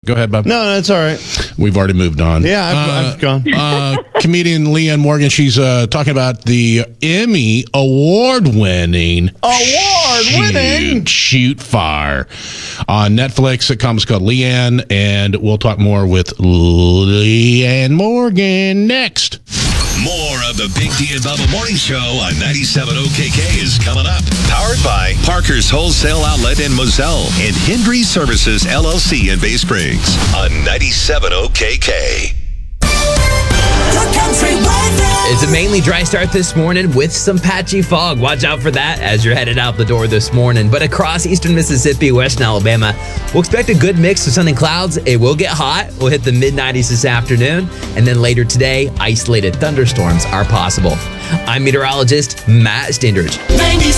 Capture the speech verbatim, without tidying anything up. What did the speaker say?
Go ahead, Bob. No, that's all right. We've already moved on. Yeah, I've, uh, I've gone. uh, comedian Leanne Morgan, she's uh, talking about the Emmy award-winning Award-winning? Shoot, Shoot Fire on Netflix. It comes called Leanne, and we'll talk more with Leanne Morgan next. More of the Big D and Bubba Morning Show on ninety-seven O K K is coming up. Powered by Parker's Wholesale Outlet in Moselle and Hendry Services, L L C in Bay Springs on ninety-seven O K K. It's a mainly dry start this morning with some patchy fog. Watch out for that as you're headed out the door this morning. But across eastern Mississippi, western Alabama, we'll expect a good mix of sun and clouds. It will get hot. We'll hit the mid nineties this afternoon. And then later today, isolated thunderstorms are possible. I'm meteorologist Matt Stindridge.